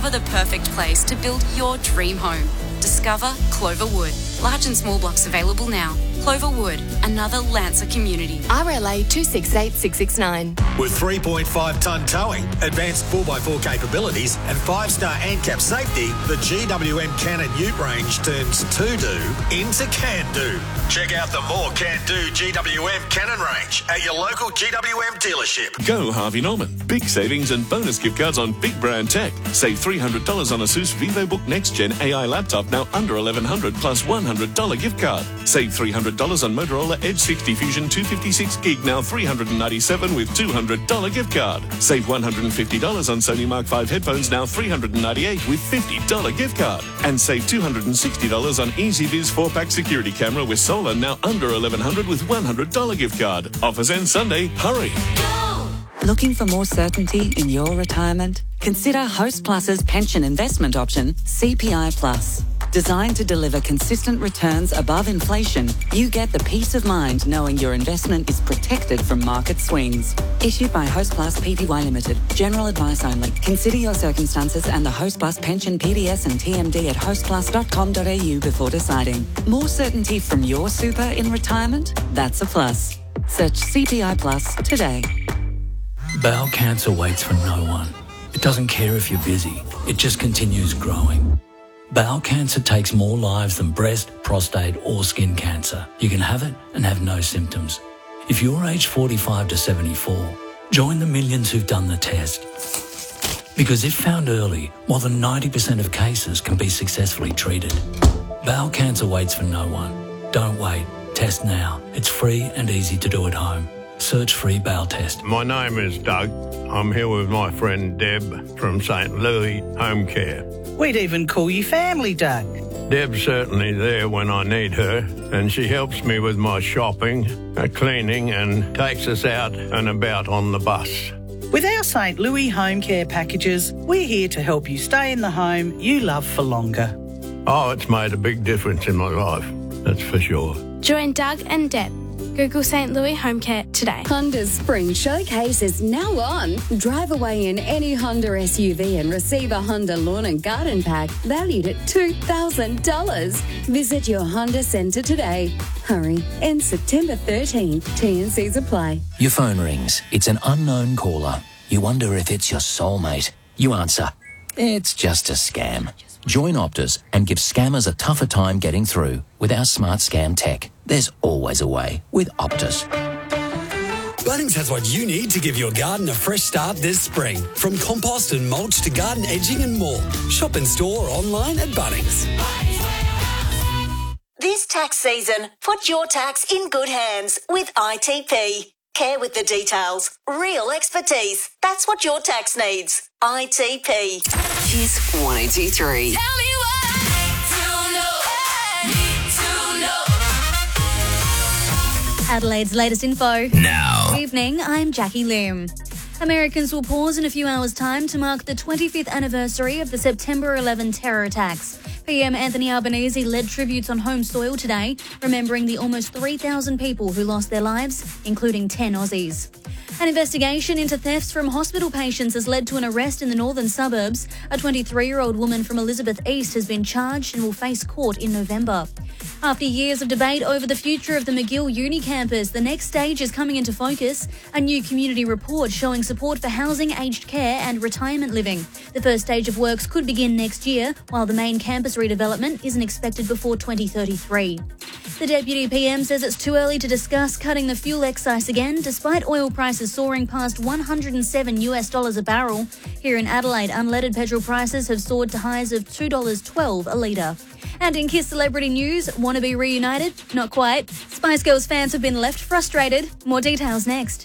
Discover the perfect place to build your dream home. Discover Cloverwood. Large and small blocks available now. Cloverwood, another Lancer community. RLA 268669. With 3.5-tonne towing, advanced 4x4 capabilities and 5-star ANCAP safety, the GWM Cannon Ute range turns to-do into can-do. Check out the more can-do GWM Cannon range at your local GWM dealership. Go Harvey Norman. Big savings and bonus gift cards on big brand tech. Save $300 on Asus VivoBook Next Gen AI laptop, now under $1,100 plus $100 gift card. Save $300 on Motorola Edge 60 Fusion 256 gig, now $397 with $200 gift card. Save $150 on Sony Mark 5 headphones, now $398 with $50 gift card. And save $260 on EasyViz 4-pack security camera with solar, now under $1,100 with $100 gift card. Offers end Sunday. Hurry. Looking for more certainty in your retirement? Consider Host Plus's pension investment option, CPI Plus. Designed to deliver consistent returns above inflation, you get the peace of mind knowing your investment is protected from market swings. Issued by Host Plus Pty Limited. General advice only. Consider your circumstances and the Host Plus pension PDS and TMD at hostplus.com.au before deciding. More certainty from your super in retirement? That's a plus. Search CPI Plus today. Bowel cancer waits for no one. It doesn't care if you're busy. It just continues growing. Bowel cancer takes more lives than breast, prostate or skin cancer. You can have it and have no symptoms. If you're aged 45 to 74, join the millions who've done the test. Because if found early, more than 90% of cases can be successfully treated. Bowel cancer waits for no one. Don't wait. Test now. It's free and easy to do at home. Search free bowel test. My name is Doug. I'm here with my friend Deb from St. Louis Home Care. We'd even call you family, Doug. Deb's certainly there when I need her, and she helps me with my shopping, cleaning, and takes us out and about on the bus. With our St. Louis Home Care packages, we're here to help you stay in the home you love for longer. Oh, it's made a big difference in my life, that's for sure. Join Doug and Deb. Google St. Louis Home Care today. Honda's Spring Showcase is now on. Drive away in any Honda SUV and receive a Honda Lawn and Garden Pack valued at $2,000. Visit your Honda Centre today. Hurry, ends September 13th. T&Cs apply. Your phone rings. It's an unknown caller. You wonder if it's your soulmate. You answer. It's just a scam. Join Optus and give scammers a tougher time getting through with our smart scam tech. There's always a way with Optus. Bunnings has what you need to give your garden a fresh start this spring. From compost and mulch to garden edging and more. Shop in store or online at Bunnings. This tax season, put your tax in good hands with ITP. Care with the details. Real expertise. That's what your tax needs. ITP. Kiss 102.3. Tell me what to know. Adelaide's latest info. Now. Evening, I'm Jackie Lim. Americans will pause in a few hours' time to mark the 25th anniversary of the September 11 terror attacks. PM Anthony Albanese led tributes on home soil today, remembering the almost 3,000 people who lost their lives, including 10 Aussies. An investigation into thefts from hospital patients has led to an arrest in the northern suburbs. A 23-year-old woman from Elizabeth East has been charged and will face court in November. After years of debate over the future of the McGill Uni campus, the next stage is coming into focus. A new community report showing support for housing, aged care and retirement living. The first stage of works could begin next year, while the main campus redevelopment isn't expected before 2033. The Deputy PM says it's too early to discuss cutting the fuel excise again, despite oil prices soaring past $107 a barrel. Here in Adelaide, unleaded petrol prices have soared to highs of $2.12 a litre. And in Kiss Celebrity News, wanna be reunited? Not quite. Spice Girls fans have been left frustrated. More details next.